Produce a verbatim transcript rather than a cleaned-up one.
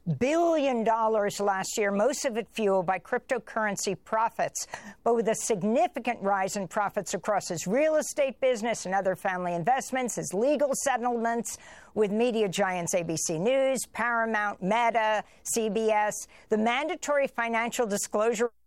billion dollars last year, most of it fueled by cryptocurrency profits. But with a significant rise in profits across his real estate business and other family investments, his legal settlements with media giants A B C News, Paramount, Meta, C B S, the mandatory financial disclosure